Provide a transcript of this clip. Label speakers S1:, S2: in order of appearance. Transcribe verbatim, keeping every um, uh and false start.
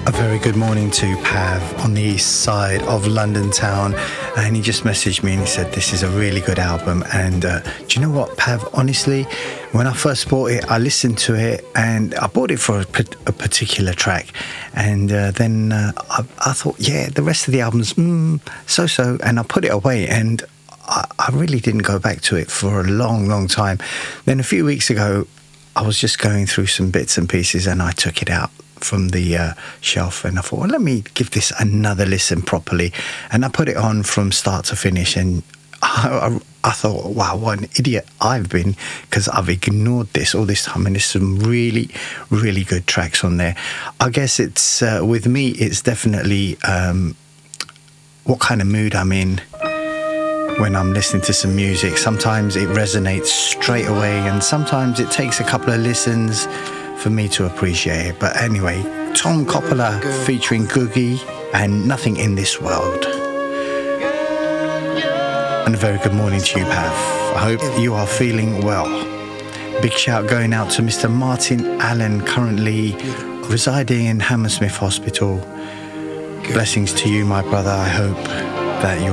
S1: A very good morning to Pav on the east side of London town, and he just messaged me and he said this is a really good album. And uh, do you know what, Pav, honestly, when I first bought it, I listened to it and I bought it for a, a particular track, and uh, then uh, I, I thought, yeah, the rest of the album's mm, so-so, and I put it away, and I, I really didn't go back to it for a long, long time. Then a few weeks ago, I was just going through some bits and pieces and I took it out from the uh, shelf, and I thought, well, let me give this another listen properly. And I put it on from start to finish, and I, I, I thought, wow, what an idiot I've been, because I've ignored this all this time, and there's some really, really good tracks on there. I guess it's, uh, with me, it's definitely um, what kind of mood I'm in when I'm listening to some music. Sometimes it resonates straight away, and sometimes it takes a couple of listens for me to appreciate it. But anyway, Tom Coppola featuring Googie and Nothing in This World. And a very good morning to you, Pav. I hope you are feeling well. Big shout going out to Mister Martin Allen, currently residing in Hammersmith Hospital. Blessings to you, my brother. I hope that you're